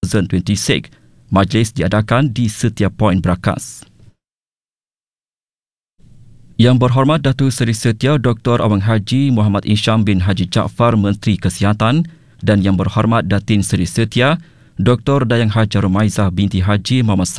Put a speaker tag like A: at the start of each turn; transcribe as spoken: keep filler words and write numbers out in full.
A: ribu dua puluh enam. Majlis diadakan di setiap poin berangkas. Yang Berhormat Datuk Seri Setia Doktor Awang Haji Muhammad Isham bin Haji Jaafar, Menteri Kesihatan, dan Yang Berhormat Datin Seri Setia Doktor Dayang Haja Rumaizah binti Haji Muhammad